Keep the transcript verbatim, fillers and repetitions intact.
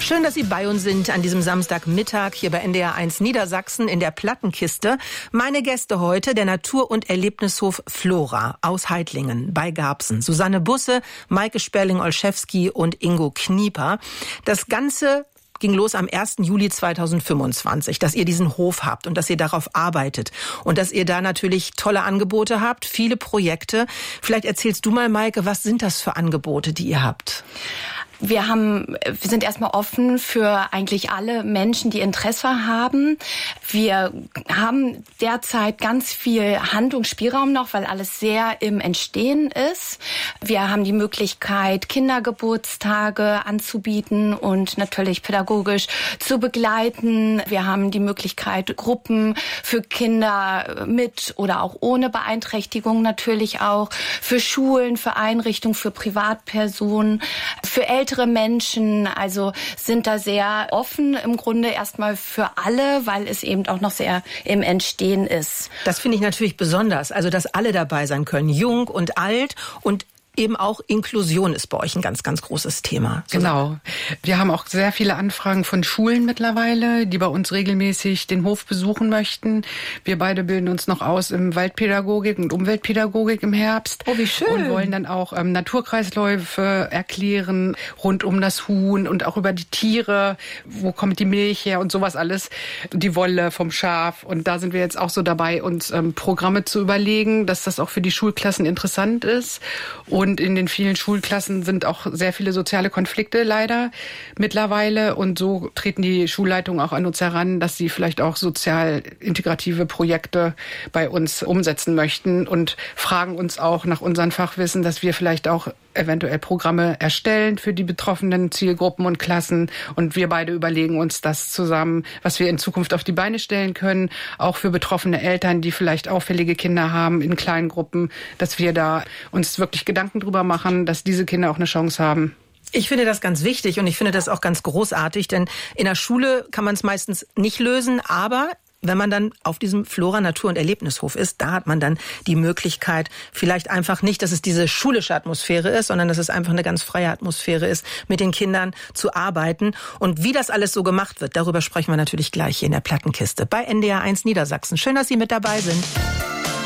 Schön, dass Sie bei uns sind an diesem Samstagmittag hier bei N D R eins Niedersachsen in der Plattenkiste. Meine Gäste heute, der Natur- und Erlebnishof Flora aus Heidlingen bei Garbsen. Susanne Busse, Maike Sperling-Olszewski und Ingo Knieper. Das Ganze ging los am ersten Juli zweitausendfünfundzwanzig, dass ihr diesen Hof habt und dass ihr darauf arbeitet und dass ihr da natürlich tolle Angebote habt, viele Projekte. Vielleicht erzählst du mal, Maike, was sind das für Angebote, die ihr habt? Wir haben, wir sind erstmal offen für eigentlich alle Menschen, die Interesse haben. Wir haben derzeit ganz viel Handlungsspielraum noch, weil alles sehr im Entstehen ist. Wir haben die Möglichkeit, Kindergeburtstage anzubieten und natürlich pädagogisch zu begleiten. Wir haben die Möglichkeit, Gruppen für Kinder mit oder auch ohne Beeinträchtigung natürlich auch, für Schulen, für Einrichtungen, für Privatpersonen, für Eltern, ältere Menschen, also sind da sehr offen im Grunde erstmal für alle, weil es eben auch noch sehr im Entstehen ist. Das finde ich natürlich besonders, also dass alle dabei sein können, jung und alt, und eben auch Inklusion ist bei euch ein ganz, ganz großes Thema. Genau. Wir haben auch sehr viele Anfragen von Schulen mittlerweile, die bei uns regelmäßig den Hof besuchen möchten. Wir beide bilden uns noch aus im Waldpädagogik und Umweltpädagogik im Herbst. Oh, wie schön. Und wollen dann auch ähm, Naturkreisläufe erklären rund um das Huhn und auch über die Tiere. Wo kommt die Milch her und sowas alles. Die Wolle vom Schaf. Und da sind wir jetzt auch so dabei, uns ähm, Programme zu überlegen, dass das auch für die Schulklassen interessant ist. Und Und in den vielen Schulklassen sind auch sehr viele soziale Konflikte leider mittlerweile. Und so treten die Schulleitungen auch an uns heran, dass sie vielleicht auch sozial integrative Projekte bei uns umsetzen möchten und fragen uns auch nach unserem Fachwissen, dass wir vielleicht auch eventuell Programme erstellen für die betroffenen Zielgruppen und Klassen. Und wir beide überlegen uns das zusammen, was wir in Zukunft auf die Beine stellen können. Auch für betroffene Eltern, die vielleicht auffällige Kinder haben in kleinen Gruppen, dass wir da uns wirklich Gedanken drüber machen, dass diese Kinder auch eine Chance haben. Ich finde das ganz wichtig und ich finde das auch ganz großartig, denn in der Schule kann man es meistens nicht lösen, aber wenn man dann auf diesem Flora Natur- und Erlebnishof ist, da hat man dann die Möglichkeit, vielleicht einfach nicht, dass es diese schulische Atmosphäre ist, sondern dass es einfach eine ganz freie Atmosphäre ist, mit den Kindern zu arbeiten. Und wie das alles so gemacht wird, darüber sprechen wir natürlich gleich hier in der Plattenkiste bei N D R eins Niedersachsen. Schön, dass Sie mit dabei sind.